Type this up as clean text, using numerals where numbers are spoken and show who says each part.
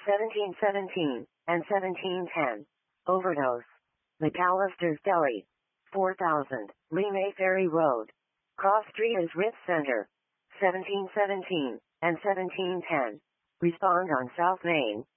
Speaker 1: 1717, and 1710. Overdose. McAllister's Deli. 4000, Lee Mayferry Road. Cross Street is Ritz Center. 1717, and 1710. Respond on South Main.